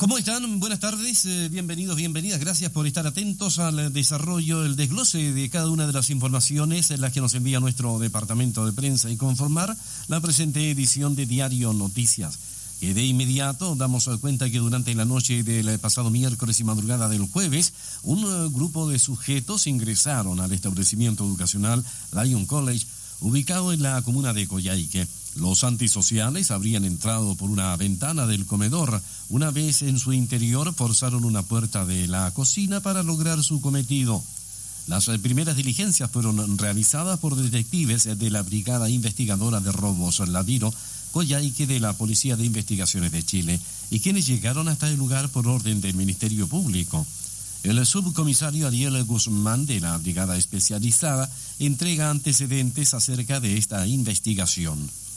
¿Cómo están? Buenas tardes, bienvenidos, bienvenidas. Gracias por estar atentos al desarrollo, el desglose de cada una de las informaciones en las que nos envía nuestro departamento de prensa y conformar la presente edición de Diario Noticias. De inmediato damos cuenta que durante la noche del pasado miércoles y madrugada del jueves, un grupo de sujetos ingresaron al establecimiento educacional Lyon College, ubicado en la comuna de Coyhaique. Los antisociales habrían entrado por una ventana del comedor. Una vez en su interior, forzaron una puerta de la cocina para lograr su cometido. Las primeras diligencias fueron realizadas por detectives de la Brigada Investigadora de Robos Ladiro, Coyhaique, de la Policía de Investigaciones de Chile, y quienes llegaron hasta el lugar por orden del Ministerio Público. El subcomisario Ariel Guzmán, de la Brigada Especializada, entrega antecedentes acerca de esta investigación.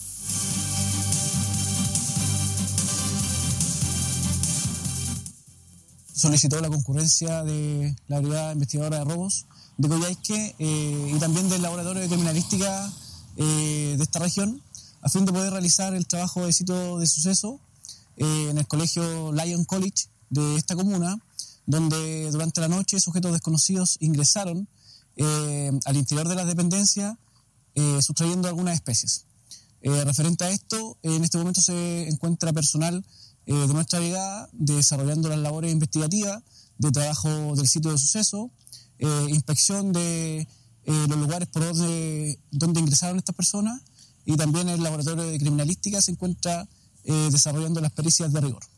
Solicitó la concurrencia de la Brigada Investigadora de Robos de Coyhaique y también del Laboratorio de Criminalística de esta región, a fin de poder realizar el trabajo de sitio de suceso en el colegio Lyon College de esta comuna, donde durante la noche sujetos desconocidos ingresaron al interior de las dependencias sustrayendo algunas especies. Referente a esto, en este momento se encuentra personal de nuestra brigada desarrollando las labores investigativas de trabajo del sitio de suceso, inspección de los lugares por donde ingresaron estas personas, y también el laboratorio de criminalística se encuentra desarrollando las pericias de rigor.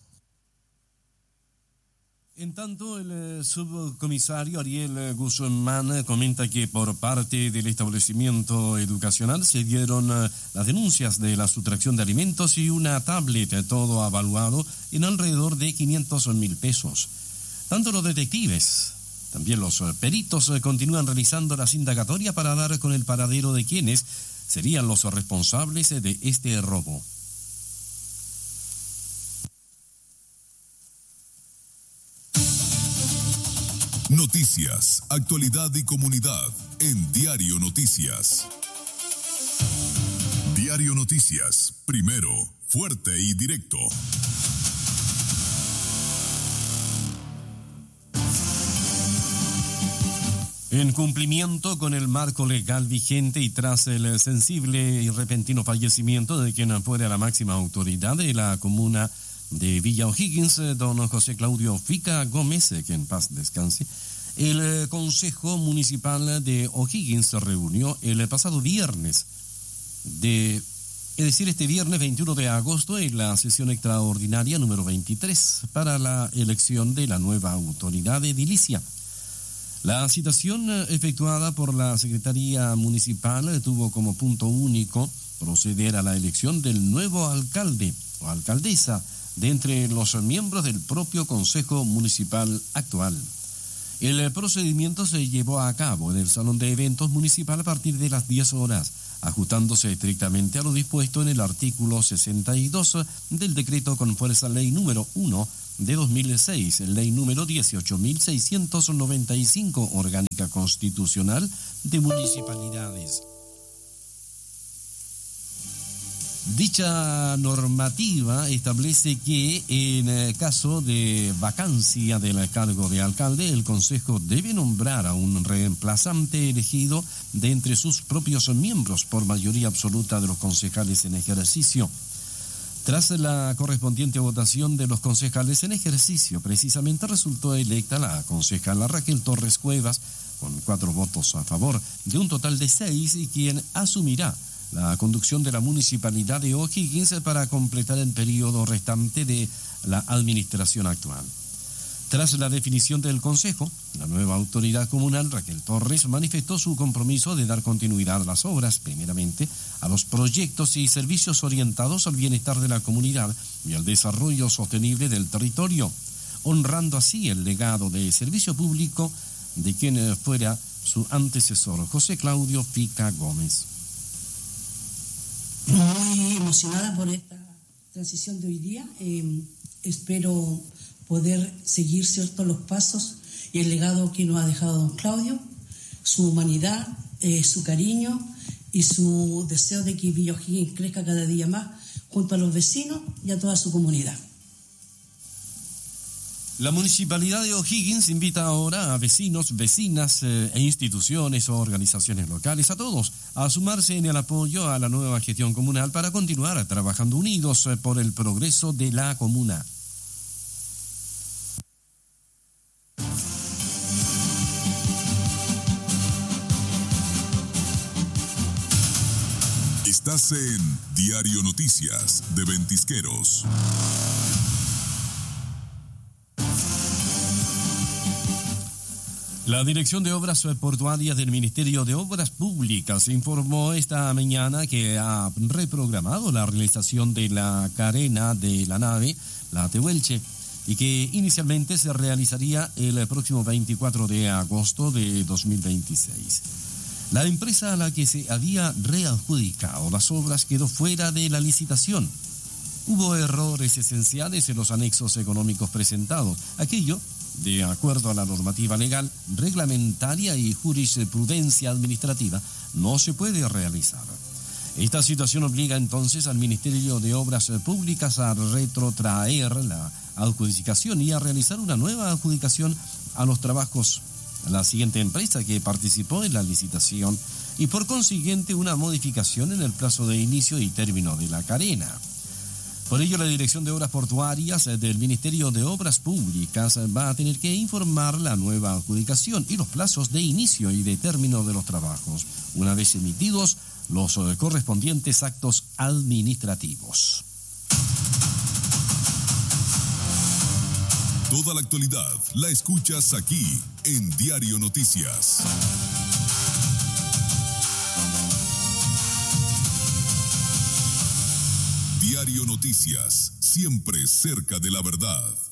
En tanto, el subcomisario Ariel Guzmán comenta que por parte del establecimiento educacional se dieron las denuncias de la sustracción de alimentos y una tablet, todo avaluado en alrededor de 500.000 pesos. Tanto los detectives, también los peritos continúan realizando las indagatorias para dar con el paradero de quienes serían los responsables de este robo. Noticias, actualidad y comunidad en Diario Noticias. Diario Noticias, primero, fuerte y directo. En cumplimiento con el marco legal vigente y tras el sensible y repentino fallecimiento de quien fuera la máxima autoridad de la comuna de Villa O'Higgins, don José Claudio Fica Gómez, que en paz descanse, el Consejo Municipal de O'Higgins se reunió el pasado viernes, este viernes 21 de agosto, en la sesión extraordinaria número 23 para la elección de la nueva autoridad edilicia. La citación efectuada por la Secretaría Municipal tuvo como punto único proceder a la elección del nuevo alcalde o alcaldesa de entre los miembros del propio Consejo Municipal actual. El procedimiento se llevó a cabo en el Salón de Eventos Municipal a partir de las 10 horas, ajustándose estrictamente a lo dispuesto en el artículo 62 del decreto con fuerza ley número 1 de 2006, ley número 18.695, orgánica constitucional de municipalidades. Dicha normativa establece que en caso de vacancia del cargo de alcalde, el Consejo debe nombrar a un reemplazante elegido de entre sus propios miembros por mayoría absoluta de los concejales en ejercicio. Tras la correspondiente votación de los concejales en ejercicio, precisamente resultó electa la concejala Raquel Torres Cuevas con 4 votos a favor de un total de 6, y quien asumirá la conducción de la municipalidad de O'Higgins para completar el periodo restante de la administración actual. Tras la definición del Consejo, la nueva autoridad comunal, Raquel Torres, manifestó su compromiso de dar continuidad a las obras, primeramente a los proyectos y servicios orientados al bienestar de la comunidad y al desarrollo sostenible del territorio, honrando así el legado de servicio público de quien fuera su antecesor, José Claudio Fica Gómez. Muy emocionada por esta transición de hoy día. Espero poder seguir los pasos y el legado que nos ha dejado don Claudio, su humanidad, su cariño y su deseo de que Villa O'Higgins crezca cada día más junto a los vecinos y a toda su comunidad. La Municipalidad de O'Higgins invita ahora a vecinos, vecinas e instituciones o organizaciones locales, a todos, a sumarse en el apoyo a la nueva gestión comunal para continuar trabajando unidos por el progreso de la comuna. Estás en Diario Noticias de Ventisqueros. La Dirección de Obras Portuarias del Ministerio de Obras Públicas informó esta mañana que ha reprogramado la realización de la carena de la nave, la Tehuelche, y que inicialmente se realizaría el próximo 24 de agosto de 2026. La empresa a la que se había readjudicado las obras quedó fuera de la licitación. Hubo errores esenciales en los anexos económicos presentados. Aquello, de acuerdo a la normativa legal, reglamentaria y jurisprudencia administrativa, no se puede realizar. Esta situación obliga entonces al Ministerio de Obras Públicas a retrotraer la adjudicación y a realizar una nueva adjudicación a los trabajos a la siguiente empresa que participó en la licitación y por consiguiente una modificación en el plazo de inicio y término de la carena. Por ello, la Dirección de Obras Portuarias del Ministerio de Obras Públicas va a tener que informar la nueva adjudicación y los plazos de inicio y de término de los trabajos, una vez emitidos los correspondientes actos administrativos. Toda la actualidad la escuchas aquí en Diario Noticias. Diario Noticias, siempre cerca de la verdad.